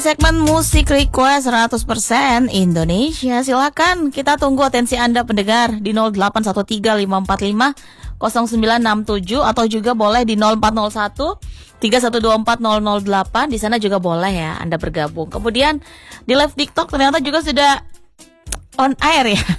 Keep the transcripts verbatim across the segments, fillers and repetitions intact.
Segmen musik request seratus persen Indonesia. Silakan kita tunggu atensi Anda pendengar di nol delapan satu tiga lima empat lima nol sembilan enam tujuh atau juga boleh di nol empat nol satu tiga satu dua empat nol nol delapan. Di sana juga boleh ya Anda bergabung. Kemudian di live TikTok ternyata juga sudah on air ya.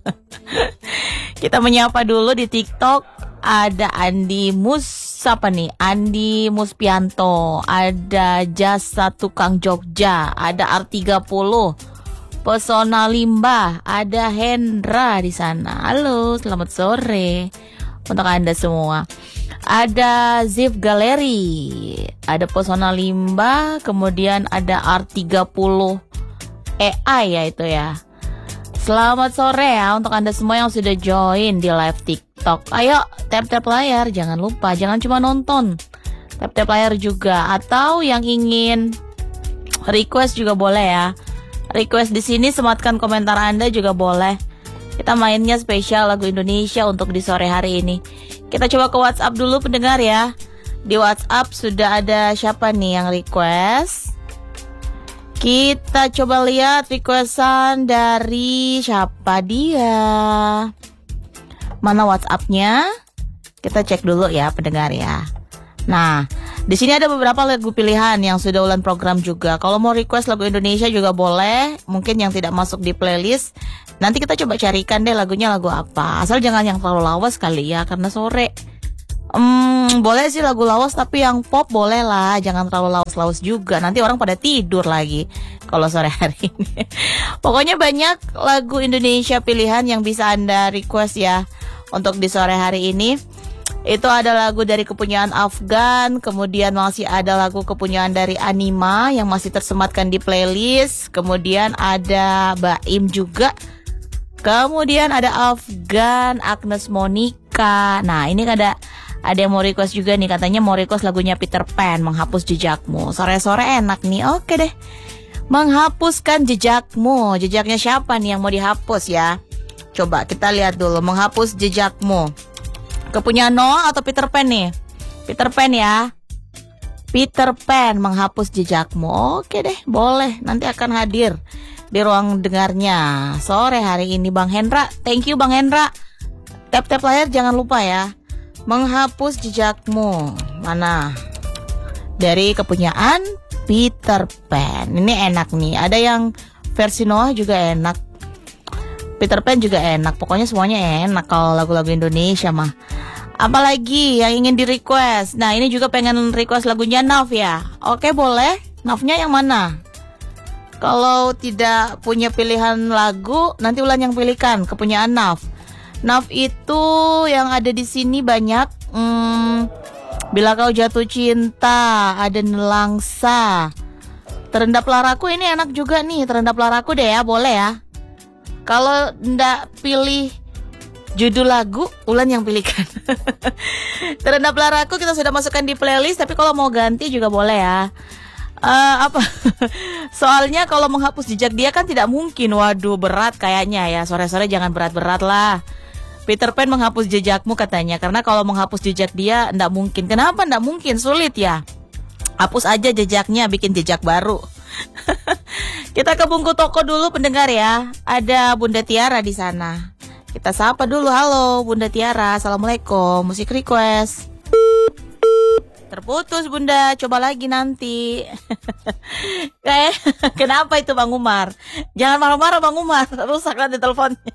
Kita menyapa dulu di TikTok. Ada Andi Mus, apa nih? Andi Muspianto, ada Jasa Tukang Jogja, ada R tiga puluh, Pesona Limbah, ada Hendra di sana. Halo, selamat sore untuk Anda semua. Ada Zif Galeri, ada Pesona Limbah, kemudian ada R tiga puluh A I ya itu ya. Selamat sore ya untuk Anda semua yang sudah join di live TikTok. Ayo tap-tap layar, jangan lupa, jangan cuma nonton. Tap-tap layar juga, atau yang ingin request juga boleh ya. Request di sini, sematkan komentar Anda juga boleh. Kita mainnya spesial lagu Indonesia untuk di sore hari ini. Kita coba ke WhatsApp dulu pendengar ya. Di WhatsApp sudah ada siapa nih yang request? Kita coba lihat requestan dari siapa dia. Mana WhatsApp-nya? Kita cek dulu ya pendengar ya. Nah, di sini ada beberapa lagu pilihan yang sudah ulang program juga. Kalau mau request lagu Indonesia juga boleh. Mungkin yang tidak masuk di playlist, nanti kita coba carikan deh lagunya lagu apa. Asal jangan yang terlalu lawas kali ya, karena sore. Hmm, boleh sih lagu lawas, tapi yang pop boleh lah. Jangan terlalu lawas-lawas juga, nanti orang pada tidur lagi kalau sore hari ini. Pokoknya banyak lagu Indonesia pilihan yang bisa Anda request ya untuk di sore hari ini. Itu ada lagu dari kepunyaan Afgan, kemudian masih ada lagu kepunyaan dari Anima yang masih tersematkan di playlist. Kemudian ada Baim juga. Kemudian ada Afgan, Agnes Monica. Nah, ini ada Ada yang mau request juga nih, katanya mau request lagunya Peter Pan, Menghapus Jejakmu. Sore-sore enak nih, oke deh. Menghapuskan jejakmu. Jejaknya siapa nih yang mau dihapus ya? Coba kita lihat dulu, Menghapus Jejakmu. Kepunyaan Noah atau Peter Pan nih? Peter Pan ya. Peter Pan, Menghapus Jejakmu. Oke deh, boleh. Nanti akan hadir di ruang dengarnya sore hari ini Bang Hendra. Thank you Bang Hendra. Tap-tap layar jangan lupa ya. Menghapus Jejakmu. Mana? Dari kepunyaan Peter Pan. Ini enak nih. Ada yang versi Noah juga enak. Peter Pan juga enak. Pokoknya semuanya enak kalau lagu-lagu Indonesia mah. Apalagi yang ingin di request? Nah, ini juga pengen request lagunya Naf ya. Oke, boleh. Nafnya yang mana? Kalau tidak punya pilihan lagu, nanti Ulan yang pilihkan kepunyaan Naf. Naf itu yang ada di sini banyak. Hmm, Bila Kau Jatuh Cinta, ada Nelangsa. Terendap Laraku ini enak juga nih. Terendap Laraku deh ya, boleh ya. Kalau ndak pilih judul lagu, Ulan yang pilihkan. Terendap Laraku kita sudah masukkan di playlist, tapi kalau mau ganti juga boleh ya. Uh, apa? Soalnya kalau menghapus jejak dia kan tidak mungkin. Waduh, berat kayaknya ya. Sore-sore jangan berat-berat lah. Peter Pan menghapus jejakmu katanya. Karena kalau menghapus jejak dia ndak mungkin. Kenapa ndak mungkin? Sulit ya. Hapus aja jejaknya, bikin jejak baru. Kita ke bungku toko dulu pendengar ya. Ada Bunda Tiara di sana. Kita sapa dulu. Halo Bunda Tiara, assalamualaikum. Musik request. Terputus Bunda, coba lagi nanti. Kayak kenapa itu Bang Umar? Jangan marah-marah Bang Umar, rusak nanti teleponnya.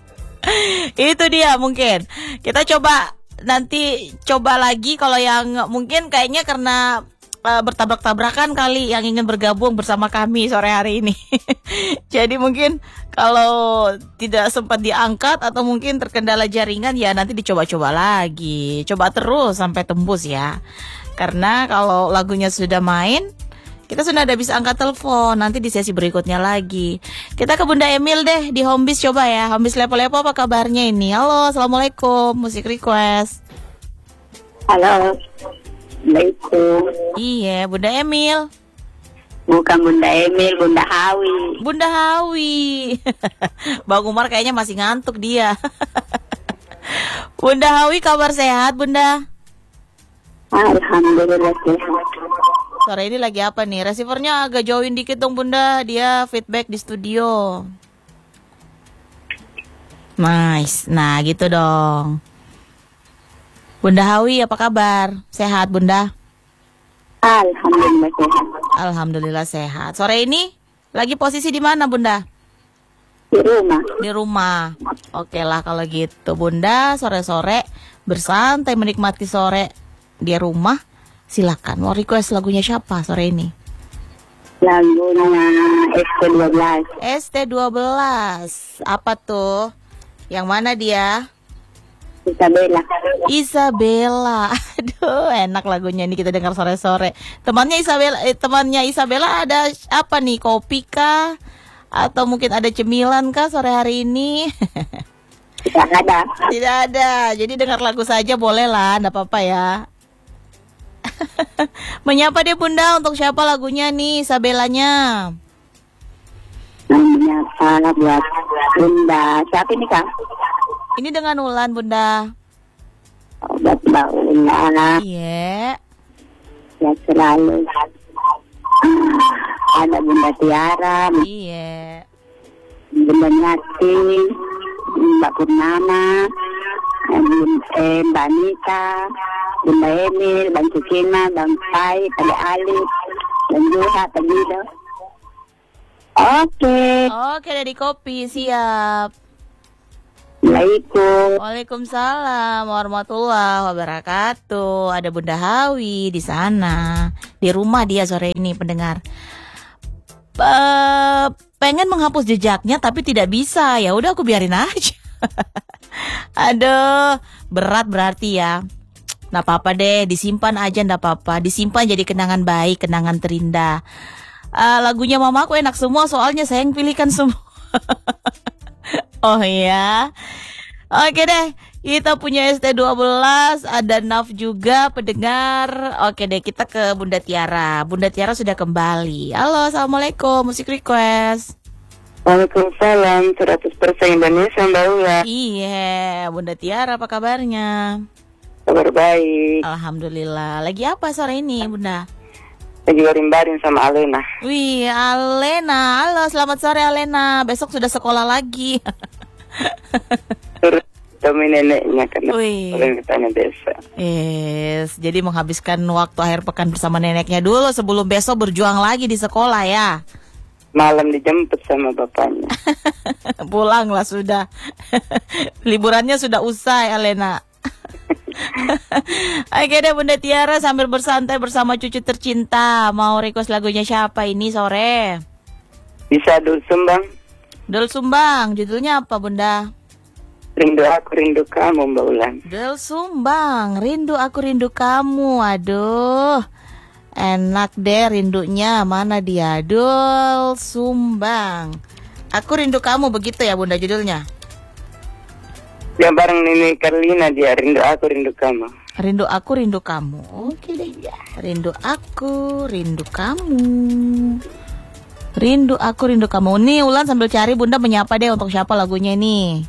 Itu dia mungkin. Kita coba nanti coba lagi kalau yang mungkin kayaknya karena uh, bertabrak-tabrakan kali yang ingin bergabung bersama kami sore hari ini. Jadi mungkin kalau tidak sempat diangkat atau mungkin terkendala jaringan ya nanti dicoba-coba lagi. Coba terus sampai tembus ya. Karena kalau lagunya sudah main, kita sudah ada bisa angkat telepon. Nanti di sesi berikutnya lagi. Kita ke Bunda Emil deh di Homebis coba ya. Homebis Lepo-Lepo apa kabarnya ini? Halo, assalamualaikum. Musik request. Halo, assalamualaikum. Iya, Bunda Emil. Bukan Bunda Emil, Bunda Hawi. Bunda Hawi. Bang Umar kayaknya masih ngantuk dia. Bunda Hawi, kabar sehat Bunda? Alhamdulillah sehat. Sore ini lagi apa nih? Receivernya agak jauhin dikit dong Bunda. Dia feedback di studio. Nice. Nah gitu dong. Bunda Hawi apa kabar? Sehat Bunda? Alhamdulillah sehat. Alhamdulillah sehat. Sore ini lagi posisi di mana Bunda? Di rumah. Di rumah. Oke lah kalau gitu Bunda, sore-sore bersantai menikmati sore di rumah. Silakan. Mau request lagunya siapa sore ini? Lagunya S T dua belas. S T dua belas. Apa tuh? Yang mana dia? Isabella. Isabella. Aduh, enak lagunya ini kita dengar sore-sore. Temannya Isabella, eh, temannya Isabella ada apa nih? Kopi kah? Atau mungkin ada cemilan kah sore hari ini? Tidak ada. Tidak ada. Jadi dengar lagu saja boleh lah, enggak apa-apa ya. Menyapa deh Bunda, untuk siapa lagunya nih Isabellanya? Namanya apa buat Bunda? Siapa ini Kang? Ini dengan Ulan Bunda. Oh, buat Mbak Ula. Iya. Ya selalu. Ada Bunda Tiara, Iya. Bunda Nyati, Mbak Purnama, eh, Mbak Nita, Bunda Emil, Bang Cukina, Bang Pai, Pada Alif, dan Juha, Tagido. Oke. Oke, dari kopi siap. Assalamualaikum. Waalaikumsalam warahmatullahi wabarakatuh. Ada Bunda Hawi di sana. Di rumah dia sore ini pendengar. Pe- pengen menghapus jejaknya tapi tidak bisa. Ya udah aku biarin aja. Aduh, berat berarti ya. Nggak apa-apa deh, disimpan aja nggak apa-apa. Disimpan jadi kenangan baik, kenangan terindah. Uh, lagunya mamaku enak semua soalnya saya yang pilihkan semua. Oh iya. Oke deh, kita punya S T dua belas, ada Naf juga pendengar. Oke deh, kita ke Bunda Tiara. Bunda Tiara sudah kembali. Halo, Assalamualaikum, musik request. Waalaikumsalam, seratus persen Indonesia Mbak Ula. Iya, Bunda Tiara apa kabarnya? Kabar baik. Alhamdulillah. Lagi apa sore ini Bunda? Lagi baring-baring sama Alena. Wih, Alena. Halo, selamat sore Alena. Besok sudah sekolah lagi. Terus temen neneknya karena Wih. orang ditanya desa. Yes, jadi menghabiskan waktu akhir pekan bersama neneknya dulu sebelum besok berjuang lagi di sekolah ya. Malam dijemput sama bapaknya. Pulanglah sudah. Liburannya sudah usai Alena. Oke deh Bunda Tiara, sambil bersantai bersama cucu tercinta, mau request lagunya siapa ini sore? Bisa Dul Sumbang. Dul Sumbang, judulnya apa Bunda? Rindu aku, rindu kamu Mbak Ulan. Dul Sumbang, rindu aku, rindu kamu. Aduh, enak deh rindunya. Mana dia? Dul Sumbang, aku rindu kamu, begitu ya Bunda judulnya? Dia bareng Nini Karlina, dia rindu aku, rindu kamu. Rindu aku, rindu kamu. Oke deh. Rindu aku, rindu kamu. Rindu aku, rindu kamu. Nih Ulan sambil cari Bunda menyapa deh untuk siapa lagunya nih.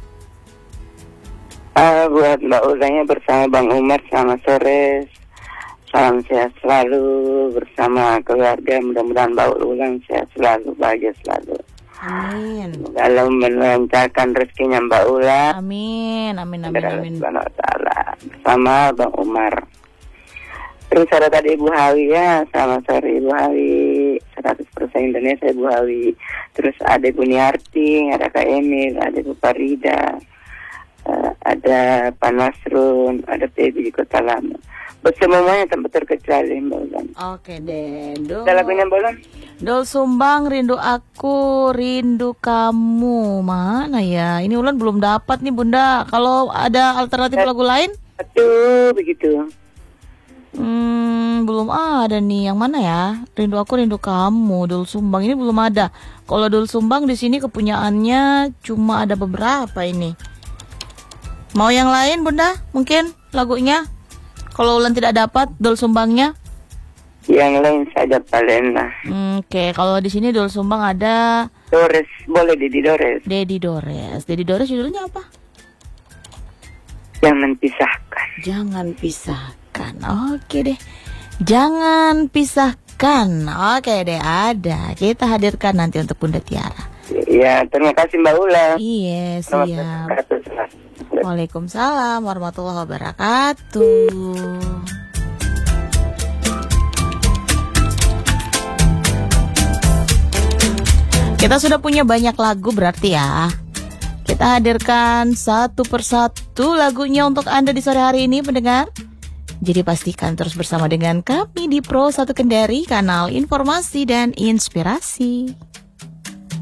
Ah, buat Mbak Ulannya bersama Bang Umar, selamat sore. Salam sehat selalu bersama keluarga. Mudah-mudahan Mbak Ulan sehat selalu, bahagia selalu. Amin. Dalam melancarkan rezekinya Mbak Ula. Amin, amin, amin, amin. Subhanahu wa ta'ala. Bersama Bang Umar. Terus ada tadi Ibu Hawi ya. Selamat sore Ibu Hawi. seratus persen Indonesia Ibu Hawi. Terus ada Ibu Niarti, ada Kak Emil, ada Ibu Farida, uh, ada Pak Nasrun, ada Tebi di Kota Lama. Buat semuanya tanpa terkecuali Mbak Ulan. Oke deh. Dul. Ada lagunya Mbak Ulan? Dul Sumbang, rindu aku, rindu kamu. Mana ya? Ini Ulan belum dapat nih Bunda. Kalau ada alternatif Eh. lagu lain? Aduh, begitu. Hmm, belum ada nih. Yang mana ya? Rindu aku, rindu kamu. Dul Sumbang ini belum ada. Kalau Dul Sumbang di sini kepunyaannya cuma ada beberapa ini. Mau yang lain Bunda? Mungkin lagunya? Kalau Ulan tidak dapat Dul Sumbangnya? Yang lain saja Palena. Hmm, Oke, kalau di sini Dul Sumbang ada Dores, boleh Didi Dores. Dedi Dores. Dedi Dores judulnya apa? Jangan pisahkan. Jangan pisahkan. Oke deh. Jangan pisahkan. pastikan. Oke deh, ada. Kita hadirkan nanti untuk Bunda Tiara. Iya, terima kasih Mbak Ula. Iya, Selamat siap. berkata. Waalaikumsalam warahmatullahi wabarakatuh. Kita sudah punya banyak lagu berarti ya. Kita hadirkan satu persatu lagunya untuk Anda di sore hari ini, pendengar. Jadi pastikan terus bersama dengan kami di Pro satu Kendari, kanal informasi dan inspirasi.